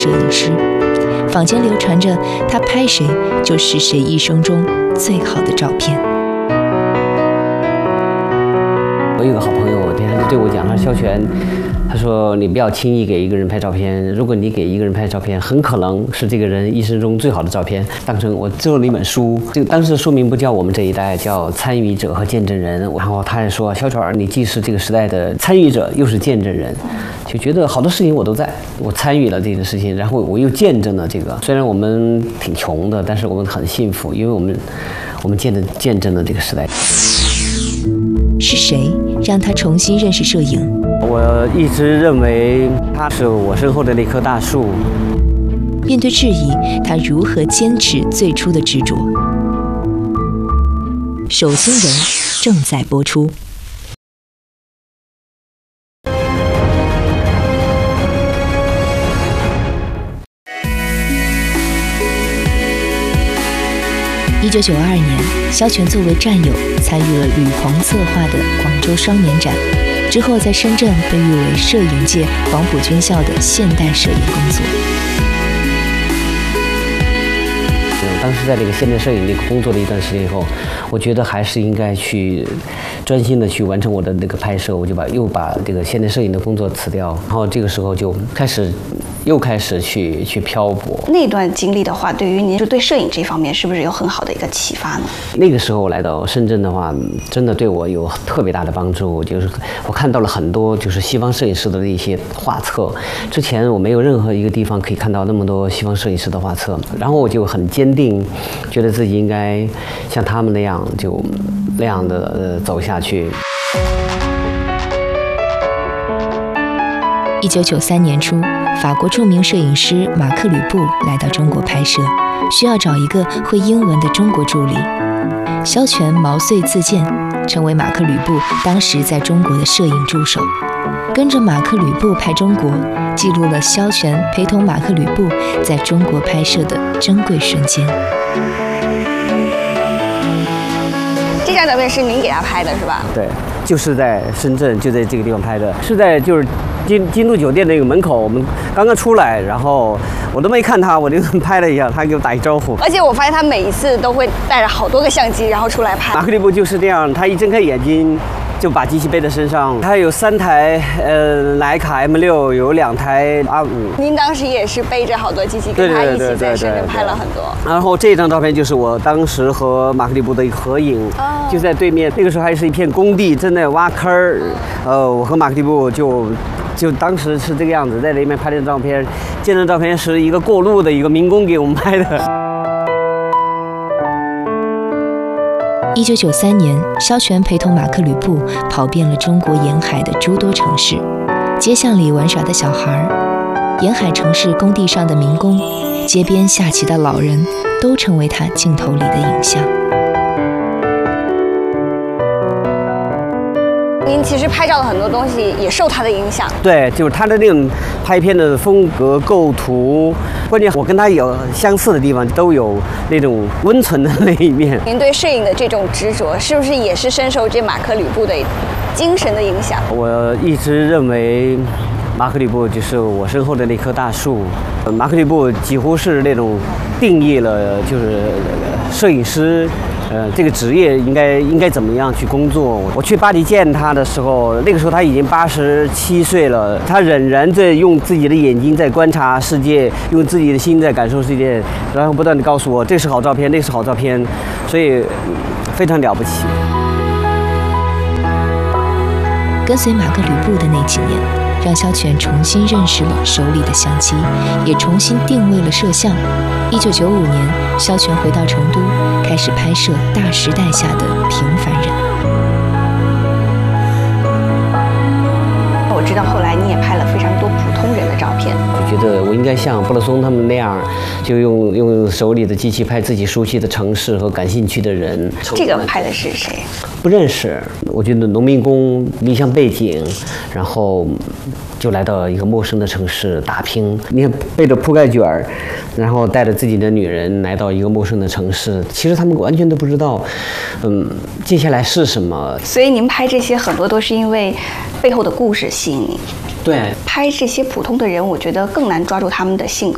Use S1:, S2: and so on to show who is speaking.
S1: 摄影师。坊间流传着他拍谁就是谁一生中最好的照片。
S2: 我有个好朋友，天天就对我讲，他说：“肖全，他说你不要轻易给一个人拍照片，如果你给一个人拍照片，很可能是这个人一生中最好的照片。”当成我做了一本书，这个当时的书名不叫我们这一代，叫《参与者和见证人》。然后他也说：“肖全，你既是这个时代的参与者，又是见证人。”就觉得好多事情我都在，我参与了这件事情，然后我又见证了这个。虽然我们挺穷的，但是我们很幸福，因为我们见证了这个时代。
S1: 是谁让他重新认识摄影？
S2: 我一直认为他是我身后的那棵大树。
S1: 面对质疑，他如何坚持最初的执着？手心人正在播出。1992年，肖全作为战友参与了吕鹏策划的广州双年展，之后在深圳被誉为摄影界黄埔军校的现代摄影工作。
S2: 当时在这个现代摄影那个工作了一段时间以后，我觉得还是应该去专心的去完成我的那个拍摄，我就又把这个现代摄影的工作辞掉，然后这个时候就又开始去漂泊。那
S3: 段经历的话，对于您就对摄影这方面是不是有很好的一个启发呢？
S2: 那个时候来到深圳的话，真的对我有特别大的帮助，就是我看到了很多就是西方摄影师的一些画册，之前我没有任何一个地方可以看到那么多西方摄影师的画册，然后我就很坚定，觉得自己应该像他们那样的走下去。
S1: 1993年初，法国著名摄影师马克·吕布来到中国拍摄，需要找一个会英文的中国助理。肖全毛遂自荐，成为马克·吕布当时在中国的摄影助手。跟着马克·吕布拍中国，记录了肖全陪同马克·吕布在中国拍摄的珍贵瞬间。
S3: 这张照片是您给他拍的是吧？
S2: 对，就是在深圳，就在这个地方拍的，是在就是金都酒店那个门口，我们刚刚出来，然后我都没看他，我就拍了一下，他给我打一招呼。
S3: 而且我发现他每一次都会带着好多个相机，然后出来拍。
S2: 马克·吕布就是这样，他一睁开眼睛就把机器背在身上。他有3台徕卡 M6，有2台R5。
S3: 您当时也是背着好多机器，跟他一起在深圳拍了很多。
S2: 然后这张照片就是我当时和马克·吕布的一个合影，就在对面。那个时候还是一片工地，正在挖坑儿。我和马克·吕布就当时是这个样子，在那边拍的照片。这张照片是一个过路的一个民工给我们拍的。
S1: 1993年，肖全陪同马克·吕布跑遍了中国沿海的诸多城市，街巷里玩耍的小孩，沿海城市工地上的民工，街边下棋的老人，都成为他镜头里的影像。
S3: 您其实拍照的很多东西也受他的影响。
S2: 对，就是他的那种拍片的风格、构图，关键我跟他有相似的地方，都有那种温存的那一面。
S3: 您对摄影的这种执着，是不是也是深受这马克·吕布的精神的影响？
S2: 我一直认为马克·吕布就是我身后的那棵大树。马克·吕布几乎是那种定义了就是摄影师这个职业应该怎么样去工作。我去巴黎见他的时候，那个时候他已经87岁了，他仍然在用自己的眼睛在观察世界，用自己的心在感受世界，然后不断地告诉我这是好照片，那是好照片，所以非常了不起。
S1: 跟随马克·吕布的那几年，让肖全重新认识了手里的相机，也重新定位了摄像。1995年，肖全回到成都，开始拍摄大时代下的平凡人。
S3: 我知道后来你也拍了非常多普通人的照片，
S2: 就觉得我应该像布勒松他们那样，就用手里的机器拍自己熟悉的城市和感兴趣的人。
S3: 这个拍的是谁？
S2: 不认识。我觉得农民工理想背景，然后就来到一个陌生的城市打拼。你看背着铺盖卷儿，然后带着自己的女人来到一个陌生的城市，其实他们完全都不知道，接下来是什么。
S3: 所以您拍这些很多都是因为背后的故事吸引你。
S2: 对，
S3: 拍这些普通的人，我觉得更难抓住他们的性格。